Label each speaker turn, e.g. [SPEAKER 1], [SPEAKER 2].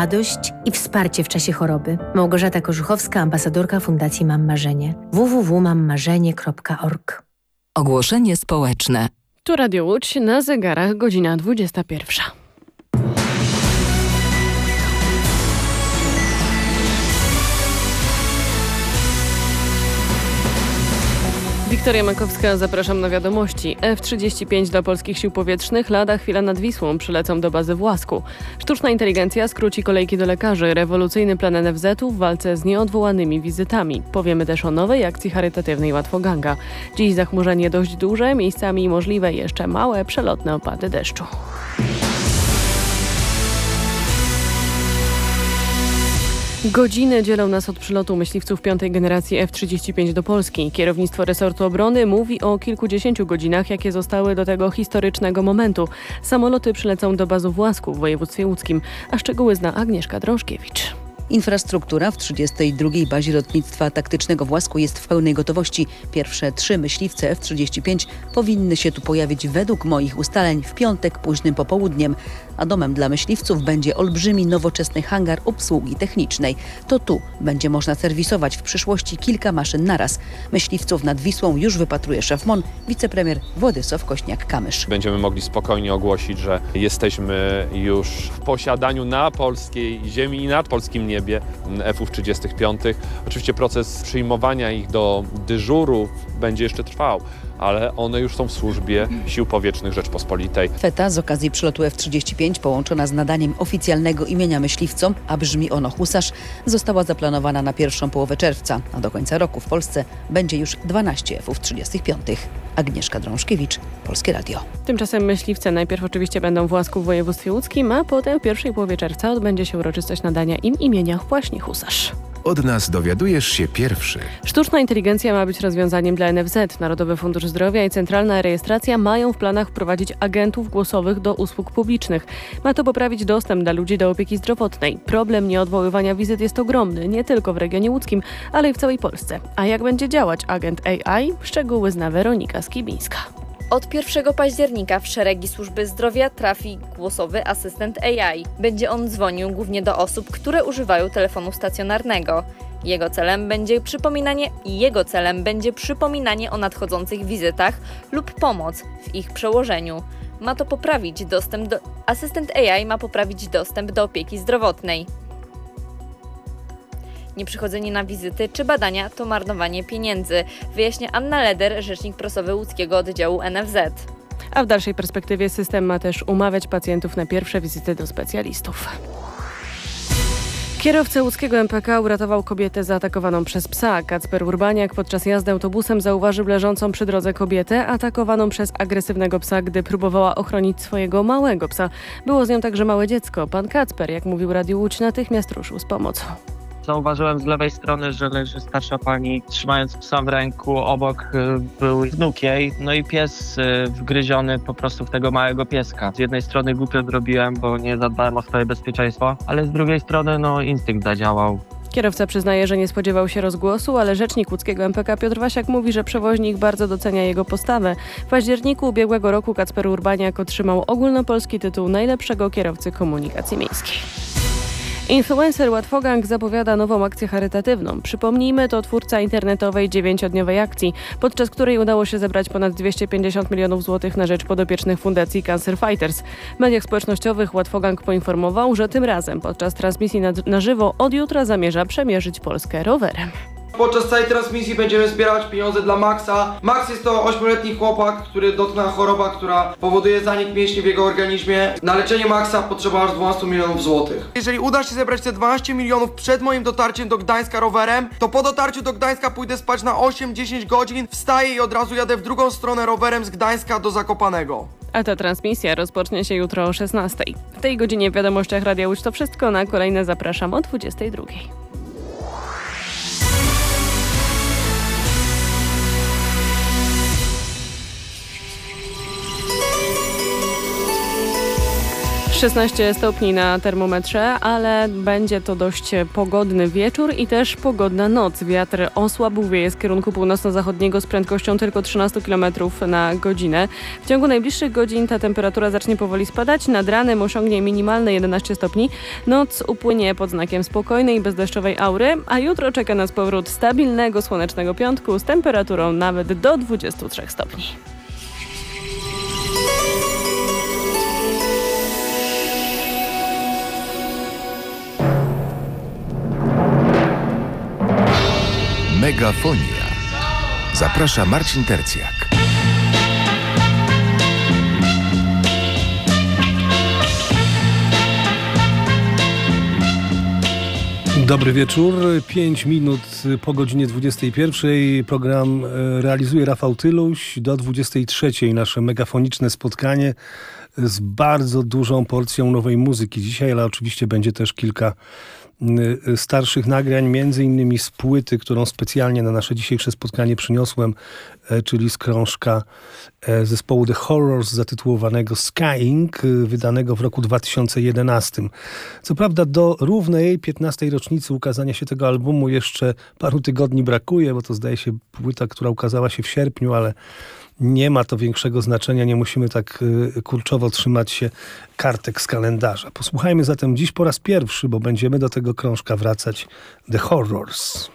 [SPEAKER 1] radość i wsparcie w czasie choroby. Małgorzata Korzuchowska, ambasadorka Fundacji Mam Marzenie. www.mammarzenie.org.
[SPEAKER 2] Ogłoszenie społeczne.
[SPEAKER 3] Tu Radio Łódź, na zegarach godzina 21. Wiktoria Makowska, zapraszam na wiadomości. F-35 do polskich sił powietrznych lada chwila nad Wisłą przylecą do bazy w Łasku. Sztuczna inteligencja skróci kolejki do lekarzy. Rewolucyjny plan NFZ-u w walce z nieodwołanymi wizytami. Powiemy też o nowej akcji charytatywnej Łatwoganga. Dziś zachmurzenie dość duże, miejscami możliwe jeszcze małe, przelotne opady deszczu. Godziny dzielą nas od przylotu myśliwców piątej generacji F-35 do Polski. Kierownictwo resortu obrony mówi o kilkudziesięciu godzinach, jakie zostały do tego historycznego momentu. Samoloty przylecą do bazy w Łasku w województwie łódzkim, a szczegóły zna Agnieszka Drążkiewicz.
[SPEAKER 4] Infrastruktura w 32. bazie lotnictwa taktycznego w Łasku jest w pełnej gotowości. Pierwsze 3 myśliwce F-35 powinny się tu pojawić według moich ustaleń w piątek późnym popołudniem. A domem dla myśliwców będzie olbrzymi, nowoczesny hangar obsługi technicznej. To tu będzie można serwisować w przyszłości kilka maszyn naraz. Myśliwców nad Wisłą już wypatruje szef MON, wicepremier Władysław Kośniak-Kamysz.
[SPEAKER 5] Będziemy mogli spokojnie ogłosić, że jesteśmy już w posiadaniu na polskiej ziemi i nad polskim niebie F-35. Oczywiście proces przyjmowania ich do dyżurów będzie jeszcze trwał, ale one już są w służbie Sił Powietrznych Rzeczpospolitej.
[SPEAKER 4] Feta z okazji przylotu F-35 połączona z nadaniem oficjalnego imienia myśliwcom, a brzmi ono husarz, została zaplanowana na pierwszą połowę czerwca, a do końca roku w Polsce będzie już 12 F-35. Agnieszka Drążkiewicz, Polskie Radio.
[SPEAKER 3] Tymczasem myśliwce najpierw oczywiście będą w Łasku w województwie łódzkim, a potem w pierwszej połowie czerwca odbędzie się uroczystość nadania im imienia właśnie husarz.
[SPEAKER 6] Od nas dowiadujesz się pierwszy.
[SPEAKER 3] Sztuczna inteligencja ma być rozwiązaniem dla NFZ. Narodowy Fundusz Zdrowia i Centralna Rejestracja mają w planach wprowadzić agentów głosowych do usług publicznych. Ma to poprawić dostęp dla ludzi do opieki zdrowotnej. Problem nieodwoływania wizyt jest ogromny, nie tylko w regionie łódzkim, ale i w całej Polsce. A jak będzie działać agent AI? Szczegóły zna Weronika Skibińska.
[SPEAKER 7] Od 1 października w szeregi służby zdrowia trafi głosowy asystent AI. Będzie on dzwonił głównie do osób, które używają telefonu stacjonarnego. Jego celem będzie przypominanie o nadchodzących wizytach lub pomoc w ich przełożeniu. Asystent AI ma poprawić dostęp do opieki zdrowotnej. Nieprzychodzenie na wizyty czy badania to marnowanie pieniędzy, wyjaśnia Anna Leder, rzecznik prasowy łódzkiego oddziału NFZ.
[SPEAKER 3] A w dalszej perspektywie system ma też umawiać pacjentów na pierwsze wizyty do specjalistów. Kierowca łódzkiego MPK uratował kobietę zaatakowaną przez psa. Kacper Urbaniak podczas jazdy autobusem zauważył leżącą przy drodze kobietę atakowaną przez agresywnego psa, gdy próbowała ochronić swojego małego psa. Było z nią także małe dziecko. Pan Kacper, jak mówił Radiu Łódź, natychmiast ruszył z pomocą.
[SPEAKER 8] Zauważyłem z lewej strony, że leży starsza pani, trzymając psa w ręku. Obok był wnuk jej, no i pies wgryziony po prostu w tego małego pieska. Z jednej strony głupio zrobiłem, bo nie zadbałem o swoje bezpieczeństwo, ale z drugiej strony instynkt zadziałał.
[SPEAKER 3] Kierowca przyznaje, że nie spodziewał się rozgłosu, ale rzecznik łódzkiego MPK Piotr Wasiak mówi, że przewoźnik bardzo docenia jego postawę. W październiku ubiegłego roku Kacper Urbaniak otrzymał ogólnopolski tytuł najlepszego kierowcy komunikacji miejskiej. Influencer Łatwogang zapowiada nową akcję charytatywną. Przypomnijmy, to twórca internetowej 9-dniowej akcji, podczas której udało się zebrać ponad 250 milionów złotych na rzecz podopiecznych fundacji Cancer Fighters. W mediach społecznościowych Łatwogang poinformował, że tym razem podczas transmisji na żywo od jutra zamierza przemierzyć Polskę rowerem.
[SPEAKER 9] Podczas całej transmisji będziemy zbierać pieniądze dla Maxa. Max jest to 8-letni chłopak, który dotknęła choroba, która powoduje zanik mięśni w jego organizmie. Na leczenie Maxa potrzeba aż 12 milionów złotych. Jeżeli uda się zebrać te 12 milionów przed moim dotarciem do Gdańska rowerem, to po dotarciu do Gdańska pójdę spać na 8-10 godzin, wstaję i od razu jadę w drugą stronę rowerem z Gdańska do Zakopanego.
[SPEAKER 3] A ta transmisja rozpocznie się jutro o 16:00. W tej godzinie w wiadomościach Radia Łódź to wszystko, na kolejne zapraszam o 22:00. 16 stopni na termometrze, ale będzie to dość pogodny wieczór i też pogodna noc. Wiatr osłabł, wieje z kierunku północno-zachodniego z prędkością tylko 13 km na godzinę. W ciągu najbliższych godzin ta temperatura zacznie powoli spadać. Nad ranem osiągnie minimalne 11 stopni. Noc upłynie pod znakiem spokojnej i bezdeszczowej aury, a jutro czeka nas powrót stabilnego, słonecznego piątku z temperaturą nawet do 23 stopni.
[SPEAKER 6] Megafonia. Zaprasza Marcin Tercjak.
[SPEAKER 10] Dobry wieczór, 5 minut po godzinie 21. Program realizuje Rafał Tyluś. Do 23. nasze megafoniczne spotkanie z bardzo dużą porcją nowej muzyki dzisiaj, ale oczywiście będzie też kilka starszych nagrań, między innymi z płyty, którą specjalnie na nasze dzisiejsze spotkanie przyniosłem, czyli z krążka zespołu The Horrors zatytułowanego Skying, wydanego w roku 2011. Co prawda do równej 15. rocznicy ukazania się tego albumu jeszcze paru tygodni brakuje, bo to zdaje się płyta, która ukazała się w sierpniu, ale nie ma to większego znaczenia, nie musimy tak kurczowo trzymać się kartek z kalendarza. Posłuchajmy zatem dziś po raz pierwszy, bo będziemy do tego krążka wracać, The Horrors.